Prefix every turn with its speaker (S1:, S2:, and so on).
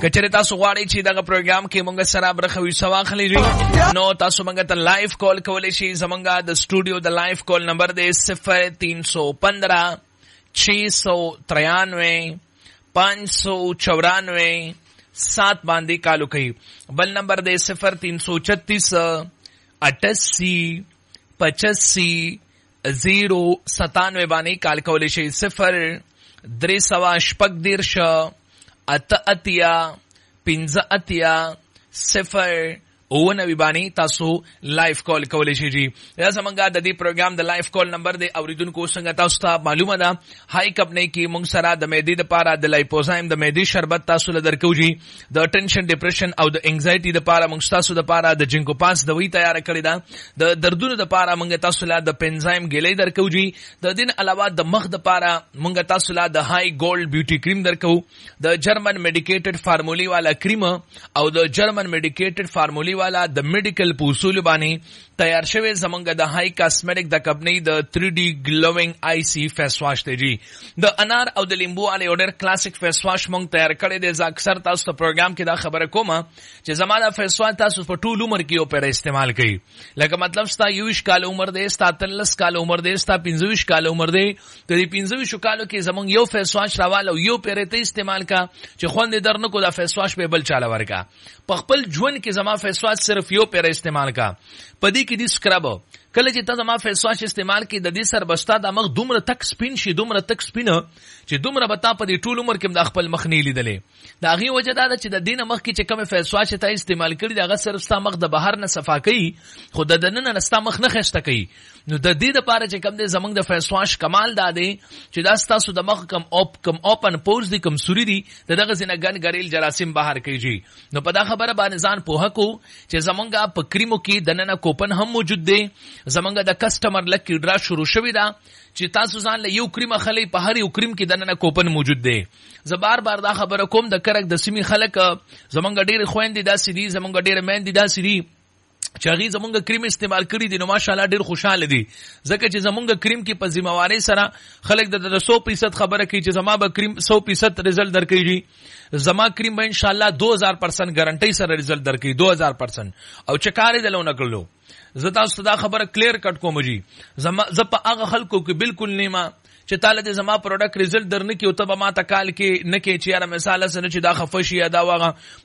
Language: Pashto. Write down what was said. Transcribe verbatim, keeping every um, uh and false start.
S1: کچره تاسو غواړئ چې دغه پروګرام کې مونږ سره برخه وي واخلئ نو تاسو مونږ ته لایف کال کولی شئ. زمونږ د سټوډیو د لایف کال نمبر دی صفر تین سو پندرہ چھ سو ترانوے پانچ سو چورانوے سات باندې کالو کوي. بل نمبر دی صفر تین سو چھتیس اٹھاسی پچاسی زیرو ستانوے باندې کال کولی شئ. صفر درې سوه شپږ دېرش اته اتیا پنځه اتیا صفر اوه نوي باندې تاسو لایف کال کولی شئ. جی دا زمونږ د دې پروګرام د لایف کال نمبر دی. اوریدونکو څنګه تاسو ته معلومه ده هاي کمپنۍ کې مونږ سره د معدې دپاره د لایپوزایم د معدې شربت تاسو له درکو. جی د ټینشن ډپریشن او د انګزایټي دپاره مونږ تاسو دپاره د جنکو پاس دوی تیاره کړې ده. د دردونو دپاره مونږ تاسو له د پنزایم ګیلۍ درکو. جی د دې علاوه د مخ دپاره مونږ تاسو له د هاي ګولډ بیوټي کریم درکو. د جرمن میډیکیټډ فارمولي والا کریم او د جرمن میډیکیټډ فارمولي والا د میډیکل په اصول باندې تیار شوی زمونږ د هاي کاسمیټک د کمپنۍ د تھری ډي ګلوینګ آی سی فیس واش دی. جی د انار او د لیمبو والا یو ډېر کلاسیک فیس واش مونږ تیار کړی دی. زه اکثر تاسو ته پروګرام کې دا خبره کوم چې زما دا فیس واش تاسو په ټول عمر کې یو پیره استعمال کوي. لکه مطلب ستا یوویشت کاله عمر دی، ستا اتلس کاله عمر دی، ستا پنځه ویشت کاله عمر دی. د دې پنځه ویشتو کالو کې زمونږ یو فیس واش راواله او یو پیره ته استعمال کا چې خوند یې در نه کو دا فیس واش به بل چاله ورکا. په خپل ژوند کې زما فیس واش صرف یو پیره استعمال کا. پدې کې دي سکرب کله چې ته زما فیس واش استعمال کې د دې سر بستا د مخ دومره تک سپین شي دومره تک سپینه چې دومره به تا په دې ټول عمر کې د خپل مخ نه لیدلې. د هغې وجه دا ده چې د دې نه مخکې چې کومې فیس واش ته استعمال کړي د هغه صرف ستا مخ د بهر نه صفا کوي خو د دننه نه ستا مخ نه ښایسته کوي. نو د دې دپاره چې کوم دی زموږ د فیس واش کمال دا دی چې دا ستاسو د مخ کم اوپ کم اوپن پورز دي کم سوري دي د دغه ځینه ګن ګریل جراثیم بهر کوي. جی نو په دا خبره باندې ځان پوهه کو چې زمونږ په کریمو کې دننه کوپن هم موجود دی. زمونږ د کسټمر لکی ډرا شروع شوی دا چې تاسو ځان له یو کریم اخلئ په هر یو کریم کې دننه کوپن موجود دی. زه بار بار دا خبره کوم د کرک د سیمې خلک زمونږ ډېرې خویندې داسې دي زمونږ ډېرې میندې داسې دي چې هغې زمونږ کریم استعمال کړي دي نو ماشاءالله ډېر خوشحاله دي ځکه چې زمونږ کریم کې په ذمهوارۍ سره خلک د سو فیصد خبره کوي چې زما به کریم سو فیصد رزلټ درکوي. زما کریم به انشاءالله دو هزار پرسنٹ ګارنټۍ سره رزلټ درکوي دو هزار پرسنٹ او چې کار یې دله ونه کړلو. زه تاسو ته دا خبره کلیر کټ کوم. جی زه په هغه خلکو کې بالکل نیمه چې تاله دې زما پروډکټ رزلټ در نه کړي او ته به ما ته کال کې نه کوې چې یاره مثال هسې نه چې دا خفه شي یا دا واغه